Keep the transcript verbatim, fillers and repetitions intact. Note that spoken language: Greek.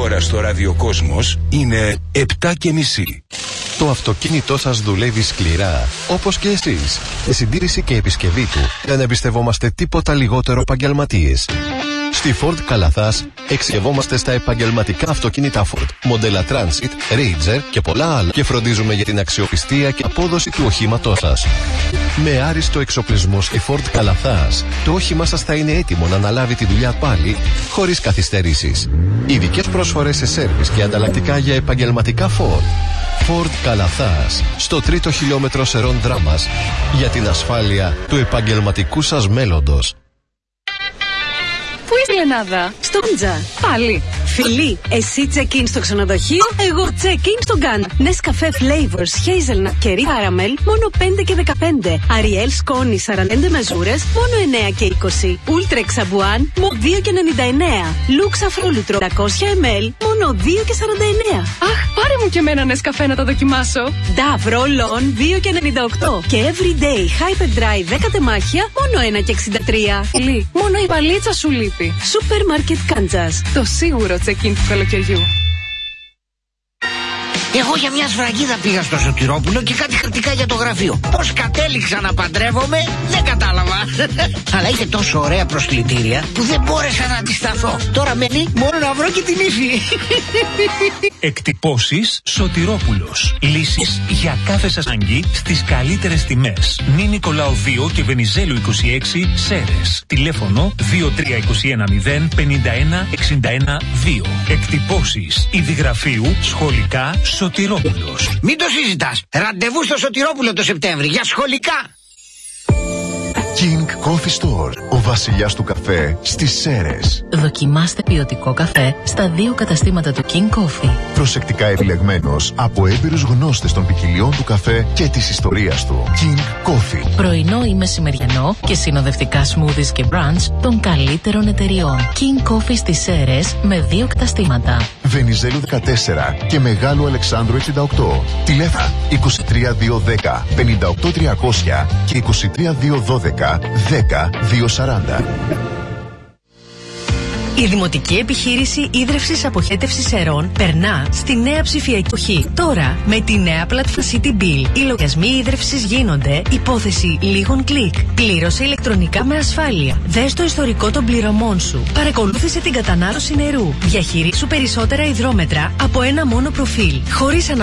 ώρα στο ραδιοκόσμος είναι επτά και μισή. Το αυτοκίνητό σας δουλεύει σκληρά, όπως και εσείς. Η συντήρηση και επισκευή του δεν εμπιστευόμαστε τίποτα λιγότερο επαγγελματίες. Στη Ford Καλαθάς εξειδικευόμαστε στα επαγγελματικά αυτοκίνητα Ford, μοντέλα Transit, Ranger και πολλά άλλα και φροντίζουμε για την αξιοπιστία και απόδοση του οχήματός σας. Με άριστο εξοπλισμό στη Ford Καλαθάς, το όχημά σας θα είναι έτοιμο να αναλάβει τη δουλειά πάλι, χωρίς καθυστερήσεις. Ειδικές προσφορές σε σέρβις και ανταλλακτικά για επαγγελματικά Ford. Ford Καλαθάς, στο τρίτο χιλιόμετρο Σερών Δράμας, για την ασφάλεια του επαγγελματικού σας μέλλοντος. Πού είσαι, Λενάδα? Στο Γκάντζα. Πάλι. Φιλί, εσύ check-in στο ξενοδοχείο, εγώ check-in στο Γκάν. Nescafé Flavors, Hazelnut και Caramel, μόνο πέντε και δεκαπέντε. Ariel Scone σαράντα πέντε μεζούρες, μόνο εννέα και είκοσι. Ultra Xabuan, μόνο δύο και ενενήντα εννέα. Lux Αφρόλουτρο διακόσια μιλιλίτρια, μόνο δύο και σαράντα εννέα. Αχ, πάρε μου και εμένα Nescafé να τα δοκιμάσω. Dove Roll-On, δύο και ενενήντα οκτώ. Και Everyday Hyperdry δέκα τεμάχια, μόνο ένα και εξήντα τρία. Λί, μόνο η παλίτσα σου λείπει. Σούπερ Μάρκετ Κάντζας. Το σίγουρο check-in του καλοκαιριού. Εγώ για μια σφραγίδα πήγα στο Σωτηρόπουλο και κάτι χαρτικά για το γραφείο. Πώς κατέληξα να παντρεύομαι, δεν κατάλαβα. Αλλά είχε τόσο ωραία προσκλητήρια που δεν μπόρεσα να αντισταθώ. Τώρα μένει μόνο να βρω και την ύφη. Εκτυπώσεις Σωτηρόπουλος. Λύσεις για κάθε σας ανάγκη στις καλύτερες τιμές. Νη Νικολάου δύο και Βενιζέλου είκοσι έξι, Σέρες. Τηλέφωνο δύο τρία δύο ένα μηδέν πενήντα ένα εξήντα ένα δύο. Εκτυπώσεις ειδηγραφείου σχολικά Σωτηρόπουλος. Μην το συζητάς. Ραντεβού στο Σωτηρόπουλο το Σεπτέμβρη για σχολικά. King Coffee Store, ο βασιλιάς του καφέ στις Σέρες. Δοκιμάστε ποιοτικό καφέ στα δύο καταστήματα του King Coffee. Προσεκτικά επιλεγμένος από έμπειρους γνώστες των ποικιλιών του καφέ και της ιστορίας του. King Coffee. Πρωινό ή μεσημεριανό και συνοδευτικά smoothies και brunch των καλύτερων εταιριών. King Coffee στις Σέρες με δύο καταστήματα. Βενιζέλου δεκατέσσερα και Μεγάλου Αλεξάνδρου εξήντα οκτώ. Τηλέφωνα είκοσι τρία δύο δέκα πενήντα οκτώ τριακόσια και είκοσι τρία δύο δώδεκα δέκα δύο σαράντα. Η Δημοτική Επιχείρηση Ίδρευσης Αποχέτευσης Σερών περνά στη νέα ψηφιακή εποχή. Τώρα, με τη νέα πλατφόρμα City Bill, οι λογαριασμοί ίδρυυσης γίνονται υπόθεση λίγων κλικ. Πλήρωσε ηλεκτρονικά με ασφάλεια. Δες το ιστορικό των πληρωμών σου. Παρακολούθησε την κατανάλωση νερού. Διαχειρίσου περισσότερα υδρόμετρα από ένα μόνο προφίλ. Χωρίς